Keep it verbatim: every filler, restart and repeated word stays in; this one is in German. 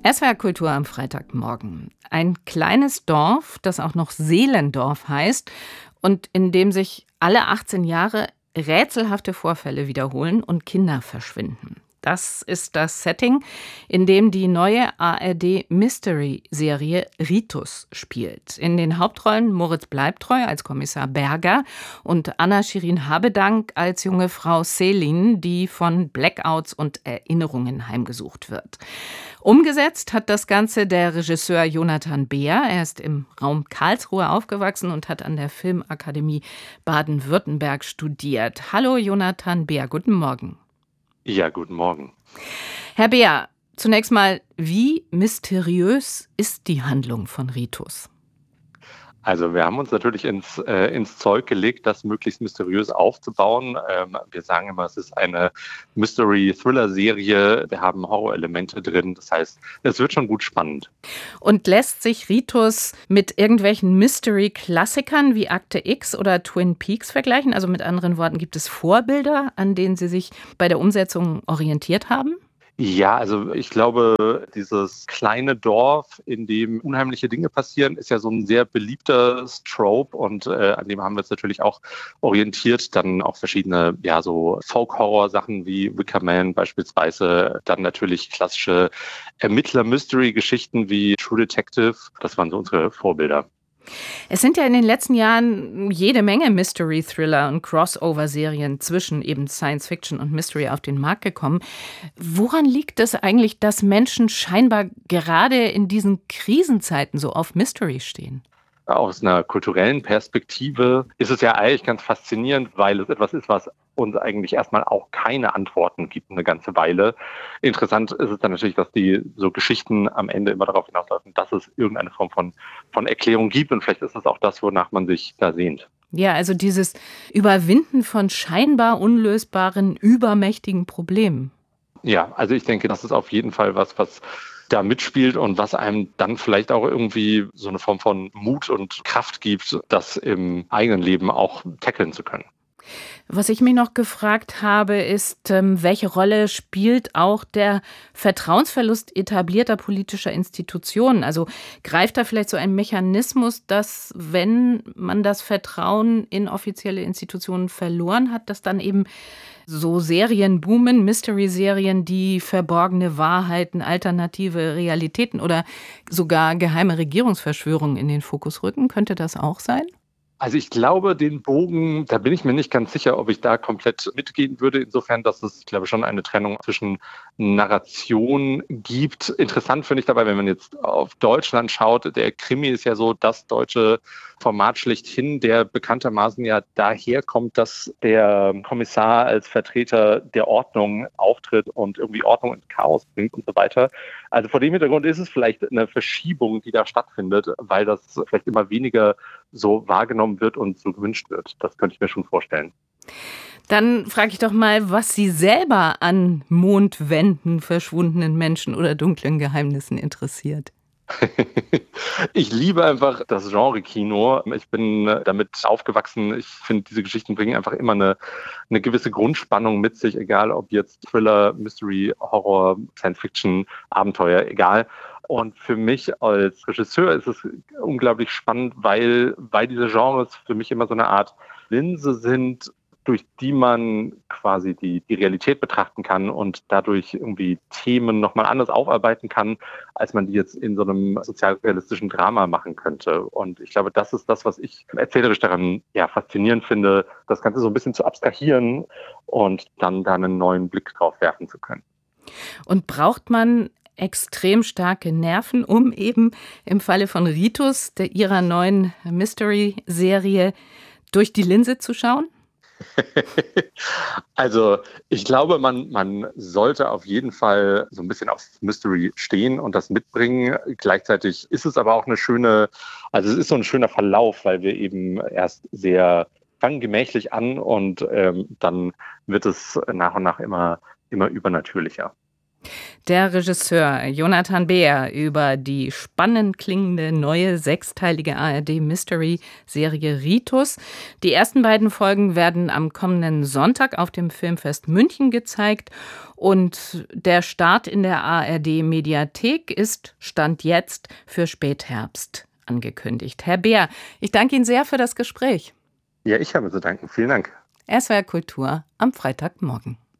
S W R Kultur am Freitagmorgen. Ein kleines Dorf, das auch noch Seelendorf heißt und in dem sich alle achtzehn Jahre rätselhafte Vorfälle wiederholen und Kinder verschwinden. Das ist das Setting, in dem die neue A R D-Mystery-Serie Ritus spielt. In den Hauptrollen Moritz Bleibtreu als Kommissar Berger und Anna-Shirin Habedank als junge Frau Selin, die von Blackouts und Erinnerungen heimgesucht wird. Umgesetzt hat das Ganze der Regisseur Jonathan Beer. Er ist im Raum Karlsruhe aufgewachsen und hat an der Filmakademie Baden-Württemberg studiert. Hallo Jonathan Beer, guten Morgen. Ja, guten Morgen. Herr Beer, zunächst mal, wie mysteriös ist die Handlung von Ritus? Also wir haben uns natürlich ins, äh, ins Zeug gelegt, das möglichst mysteriös aufzubauen. Ähm, wir sagen immer, es ist eine Mystery-Thriller-Serie. Wir haben Horrorelemente drin. Das heißt, es wird schon gut spannend. Und lässt sich Ritus mit irgendwelchen Mystery-Klassikern wie Akte X oder Twin Peaks vergleichen? Also mit anderen Worten, gibt es Vorbilder, an denen Sie sich bei der Umsetzung orientiert haben? Ja, also ich glaube, dieses kleine Dorf, in dem unheimliche Dinge passieren, ist ja so ein sehr beliebter Trope und äh, an dem haben wir uns natürlich auch orientiert. Dann auch verschiedene, ja, so Folk-Horror-Sachen wie Wicker Man beispielsweise. Dann natürlich klassische Ermittler-Mystery-Geschichten wie True Detective. Das waren so unsere Vorbilder. Es sind ja in den letzten Jahren jede Menge Mystery-Thriller und Crossover-Serien zwischen eben Science-Fiction und Mystery auf den Markt gekommen. Woran liegt es eigentlich, dass Menschen scheinbar gerade in diesen Krisenzeiten so auf Mystery stehen? Aus einer kulturellen Perspektive ist es ja eigentlich ganz faszinierend, weil es etwas ist, was uns eigentlich erstmal auch keine Antworten gibt eine ganze Weile. Interessant ist es dann natürlich, dass die so Geschichten am Ende immer darauf hinauslaufen, dass es irgendeine Form von, von Erklärung gibt und vielleicht ist es auch das, wonach man sich da sehnt. Ja, also dieses Überwinden von scheinbar unlösbaren, übermächtigen Problemen. Ja, also ich denke, das ist auf jeden Fall was, was da mitspielt und was einem dann vielleicht auch irgendwie so eine Form von Mut und Kraft gibt, das im eigenen Leben auch tackeln zu können. Was ich mich noch gefragt habe, ist, welche Rolle spielt auch der Vertrauensverlust etablierter politischer Institutionen? Also greift da vielleicht so ein Mechanismus, dass, wenn man das Vertrauen in offizielle Institutionen verloren hat, dass dann eben so Serien boomen, Mystery-Serien, die verborgene Wahrheiten, alternative Realitäten oder sogar geheime Regierungsverschwörungen in den Fokus rücken? Könnte das auch sein? Also ich glaube, den Bogen, da bin ich mir nicht ganz sicher, ob ich da komplett mitgehen würde. Insofern, dass es, ich glaube, schon eine Trennung zwischen Narration gibt. Interessant finde ich dabei, wenn man jetzt auf Deutschland schaut, der Krimi ist ja so das deutsche Format schlechthin, der bekanntermaßen ja daherkommt, dass der Kommissar als Vertreter der Ordnung auftritt und irgendwie Ordnung ins Chaos bringt und so weiter. Also vor dem Hintergrund ist es vielleicht eine Verschiebung, die da stattfindet, weil das vielleicht immer weniger so wahrgenommen wird und so gewünscht wird. Das könnte ich mir schon vorstellen. Dann frage ich doch mal, was Sie selber an Mondwänden, verschwundenen Menschen oder dunklen Geheimnissen interessiert. Ich liebe einfach das Genre-Kino. Ich bin damit aufgewachsen. Ich finde, diese Geschichten bringen einfach immer eine, eine gewisse Grundspannung mit sich, egal ob jetzt Thriller, Mystery, Horror, Science-Fiction, Abenteuer, egal. Und für mich als Regisseur ist es unglaublich spannend, weil, weil diese Genres für mich immer so eine Art Linse sind, durch die man quasi die, die Realität betrachten kann und dadurch irgendwie Themen nochmal anders aufarbeiten kann, als man die jetzt in so einem sozialrealistischen Drama machen könnte. Und ich glaube, das ist das, was ich erzählerisch daran ja, faszinierend finde, das Ganze so ein bisschen zu abstrahieren und dann da einen neuen Blick drauf werfen zu können. Und braucht man extrem starke Nerven, um eben im Falle von Ritus, der ihrer neuen Mystery-Serie, durch die Linse zu schauen? Also ich glaube, man, man sollte auf jeden Fall so ein bisschen auf Mystery stehen und das mitbringen. Gleichzeitig ist es aber auch eine schöne, also es ist so ein schöner Verlauf, weil wir eben erst sehr, fangen gemächlich an und ähm, dann wird es nach und nach immer, immer übernatürlicher. Der Regisseur Jonathan Beer über die spannend klingende neue sechsteilige A R D-Mystery-Serie Ritus. Die ersten beiden Folgen werden am kommenden Sonntag auf dem Filmfest München gezeigt. Und der Start in der A R D-Mediathek ist Stand jetzt für Spätherbst angekündigt. Herr Beer, ich danke Ihnen sehr für das Gespräch. Ja, ich habe zu danken. Vielen Dank. S W R Kultur am Freitagmorgen.